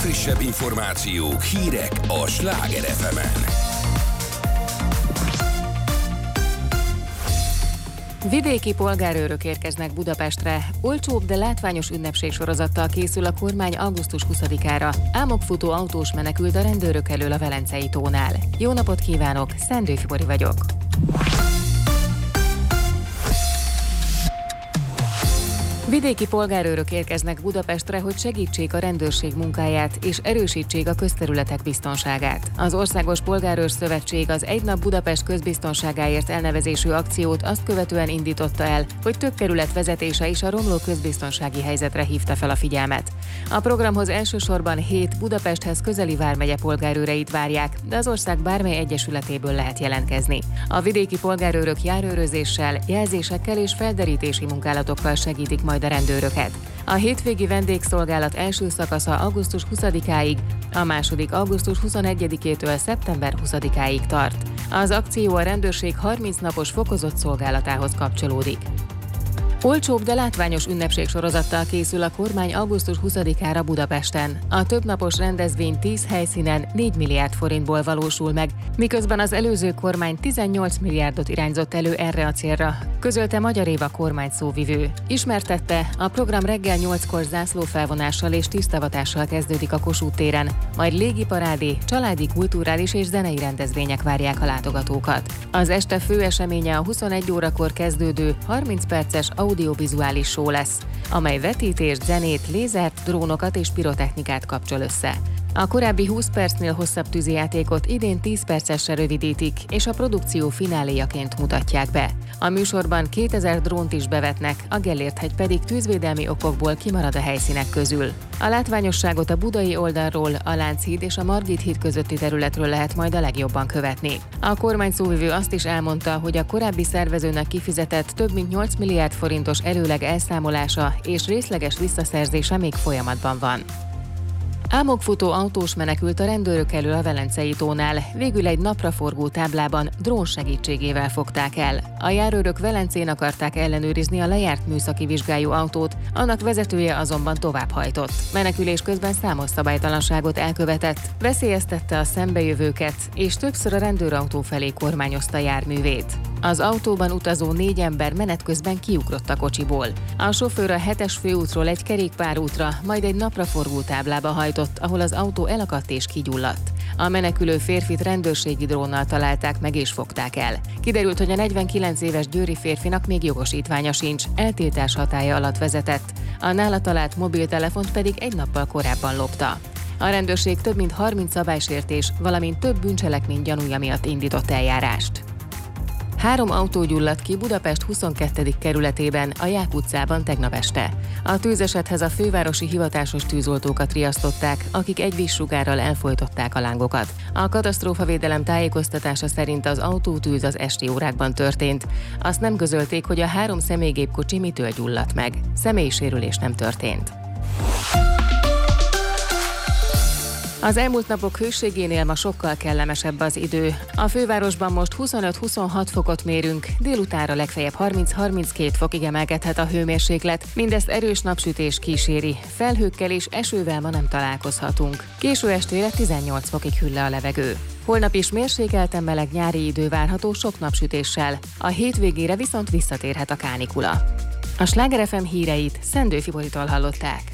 legfrissebb információk, hírek a Sláger FM-en. Vidéki polgárőrök érkeznek Budapestre. Olcsóbb, de látványos ünnepségsorozattal készül a kormány augusztus 20-ára. Álmokfutó autós menekült a rendőrök elől a Velencei tónál. Jó napot kívánok, Szendő Fibori vagyok. Vidéki polgárőrök érkeznek Budapestre, hogy segítsék a rendőrség munkáját és erősítsék a közterületek biztonságát. Az Országos Polgárőr Szövetség az Egy nap Budapest közbiztonságáért elnevezésű akciót azt követően indította el, hogy több kerület vezetése is a romló közbiztonsági helyzetre hívta fel a figyelmet. A programhoz elsősorban 7 Budapesthez közeli vármegye polgárőreit várják, de az ország bármely egyesületéből lehet jelentkezni. A vidéki polgárőrök járőrözéssel, jelzésekkel és felderítési munkálatokkal segítik majd a rendőröket. A hétvégi vendégszolgálat első szakasza augusztus 20-áig, a második augusztus 21-től szeptember 20-áig tart. Az akció a rendőrség 30 napos fokozott szolgálatához kapcsolódik. Olcsóbb, de látványos ünnepségsorozattal készül a kormány augusztus 20-ára Budapesten. A többnapos rendezvény 10 helyszínen 4 milliárd forintból valósul meg, miközben az előző kormány 18 milliárdot irányzott elő erre a célra, közölte Magyar Éva kormány szóvivő. Ismertette, a program reggel 8-kor zászlófelvonással és tisztavatással kezdődik a Kossuth téren, majd légiparádé, családi, kulturális és zenei rendezvények várják a látogatókat. Az este fő eseménye a 21 órakor kezdődő 30 perces audiovizuális show lesz, amely vetítést, zenét, lézert, drónokat és pirotechnikát kapcsol össze. A korábbi 20 percnél hosszabb tűzijátékot idén 10 percesre rövidítik, és a produkció fináléjaként mutatják be. A műsorban 2000 drónt is bevetnek, a Gellért-hegy pedig tűzvédelmi okokból kimarad a helyszínek közül. A látványosságot a budai oldalról, a Lánchíd és a Margit híd közötti területről lehet majd a legjobban követni. A kormány szóvivő azt is elmondta, hogy a korábbi szervezőnek kifizetett több mint 8 milliárd forintos előleg elszámolása és részleges visszaszerzése még folyamatban van. Álmokfutó autós menekült a rendőrök elől a Velencei tónál, végül egy napraforgó táblában drón segítségével fogták el. A járőrök Velencén akarták ellenőrizni a lejárt műszaki vizsgájú autót, annak vezetője azonban továbbhajtott. Menekülés közben számos szabálytalanságot elkövetett, veszélyeztette a szembejövőket, és többször a rendőrautó felé kormányozta járművét. Az autóban utazó 4 ember menet közben kiugrott a kocsiból. A sofőr a 7-es főútról egy kerékpárútra, majd egy napraforgó táblába hajtott, ahol az autó elakadt és kigyulladt. A menekülő férfit rendőrségi drónnal találták meg és fogták el. Kiderült, hogy a 49 éves győri férfinak még jogosítványa sincs, eltiltás hatálya alatt vezetett. A nála talált mobiltelefont pedig egy nappal korábban lopta. A rendőrség több mint 30 szabálysértés, valamint több bűncselekmény gyanúja miatt indított eljárást. 3 autó gyulladt ki Budapest 22. kerületében, a Ják utcában tegnap este. A tűzesethez a fővárosi hivatásos tűzoltókat riasztották, akik egy vízsugárral elfojtották a lángokat. A katasztrófavédelem tájékoztatása szerint az autótűz az esti órákban történt. Azt nem közölték, hogy a 3 személygépkocsi mitől gyulladt meg. Személysérülés nem történt. Az elmúlt napok hőségénél ma sokkal kellemesebb az idő. A fővárosban most 25-26 fokot mérünk, délutánra legfeljebb 30-32 fokig emelkedhet a hőmérséklet, mindezt erős napsütés kíséri. Felhőkkel és esővel ma nem találkozhatunk. Késő estére 18 fokig hűl le a levegő. Holnap is mérsékelten meleg nyári idő várható sok napsütéssel, a hétvégére viszont visszatérhet a kánikula. A Sláger FM híreit Szendő Fiboritól hallották.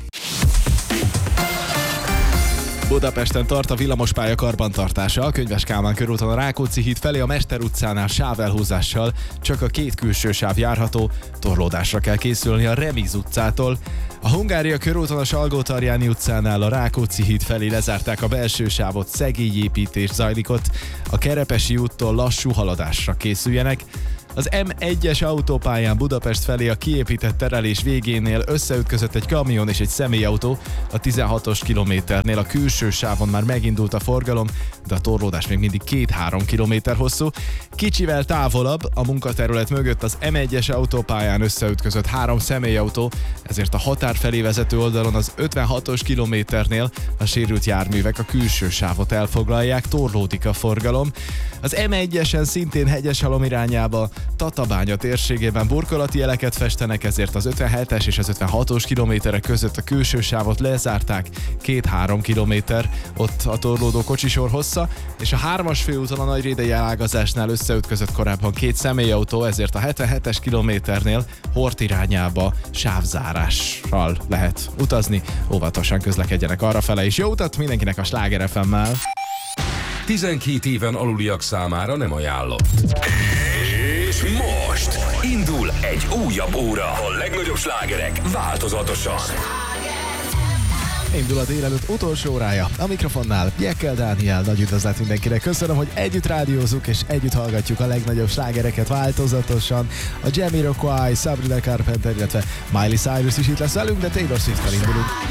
Budapesten tart a villamospálya karbantartása, a Könyves Kálmán körúton a Rákóczi híd felé a Mester utcánál sávelhúzással csak a 2 külső sáv járható, torlódásra kell készülni a Remiz utcától. A Hungária körúton a Salgó-Tarjáni utcánál a Rákóczi híd felé lezárták a belső sávot, szegélyépítés zajlik ott, a Kerepesi úttól lassú haladásra készüljenek. Az M1-es autópályán Budapest felé a kiépített terelés végénél összeütközött egy kamion és egy személyautó. A 16-os kilométernél a külső sávon már megindult a forgalom, de a torlódás még mindig 2-3 kilométer hosszú. Kicsivel távolabb, a munkaterület mögött az M1-es autópályán összeütközött 3 személyautó, ezért a határ felé vezető oldalon az 56-os kilométernél a sérült járművek a külső sávot elfoglalják, torlódik a forgalom. Az M1-esen szintén Hegyeshalom irányába Tatabánya térségében burkolati jeleket festenek, ezért az 57-es és az 56-os kilométerek között a külső sávot lezárták, 2-3 kilométer ott a torlódó kocsisor hossza, és a 3-as főúton a nagyrédei elágazásnál összeütközött korábban két személyautó, ezért a 77-es kilométernél Hort irányába sávzárással lehet utazni. Óvatosan közlekedjenek arrafele is. Jó utat mindenkinek a Sláger FM-mel! 12 éven aluliak számára nem ajánlott. És most indul egy újabb óra. A legnagyobb slágerek változatosan. Indul a délelőtt utolsó órája. A mikrofonnál Jekkel Dániel, nagy üdvözlet mindenkinek. Köszönöm, hogy együtt rádiózunk és együtt hallgatjuk a legnagyobb slágereket változatosan. A Jamiroquai, Sabrina Carpenter, illetve Miley Cyrus is itt lesz velünk, de Taylor Swift-tel indulunk.